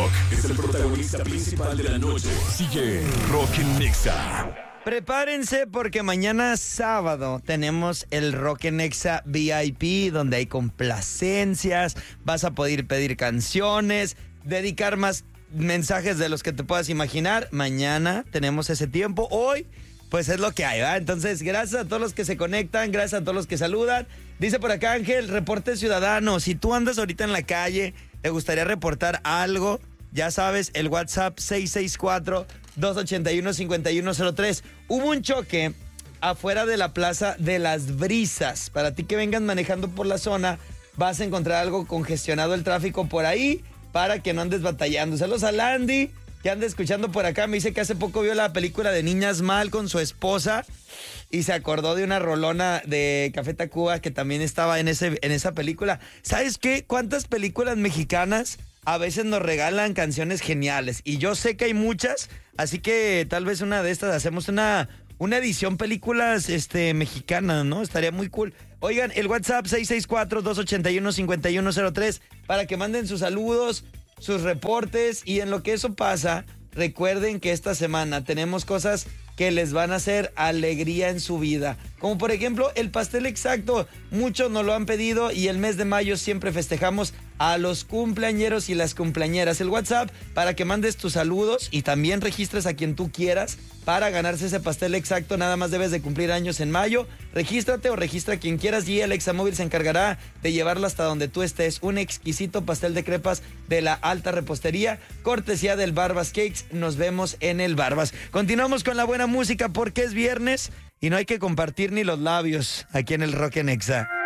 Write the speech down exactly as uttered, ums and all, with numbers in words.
rock es el protagonista principal de la noche. Sigue Rock en Nexa. Prepárense porque mañana sábado tenemos el Rock en Nexa V I P, donde hay complacencias, vas a poder pedir canciones, dedicar más mensajes de los que te puedas imaginar. Mañana tenemos ese tiempo. Hoy, pues es lo que hay, ¿verdad? Entonces, gracias a todos los que se conectan, gracias a todos los que saludan. Dice por acá Ángel, reporte ciudadano. Si tú andas ahorita en la calle, te gustaría reportar algo, ya sabes, el WhatsApp seis seis cuatro, dos ocho uno, cinco uno cero tres. Hubo un choque afuera de la Plaza de las Brisas. Para ti que vengas manejando por la zona, vas a encontrar algo congestionado el tráfico por ahí para que no andes batallando. Saludos a Landy, que anda escuchando por acá. Me dice que hace poco vio la película de Niñas Mal con su esposa y se acordó de una rolona de Café Tacuba que también estaba en, ese, en esa película. ¿Sabes qué? ¿Cuántas películas mexicanas a veces nos regalan canciones geniales? Y yo sé que hay muchas, así que tal vez una de estas hacemos una, una edición películas este, mexicanas, ¿no? Estaría muy cool. Oigan, el WhatsApp seis seis cuatro, dos ocho uno, cinco uno cero tres para que manden sus saludos, sus reportes, y en lo que eso pasa, recuerden que esta semana tenemos cosas que les van a hacer alegría en su vida. Como por ejemplo el pastel exacto. Muchos nos lo han pedido y el mes de mayo siempre festejamos a los cumpleañeros y las cumpleañeras. El WhatsApp para que mandes tus saludos y también registres a quien tú quieras para ganarse ese pastel exacto. Nada más debes de cumplir años en mayo. Regístrate o registra a quien quieras y el Examóvil se encargará de llevarlo hasta donde tú estés. Un exquisito pastel de crepas de la alta repostería, cortesía del Barbas Cakes. Nos vemos en el Barbas. Continuamos con la buena música porque es viernes y no hay que compartir ni los labios aquí en el Rock en Nexa.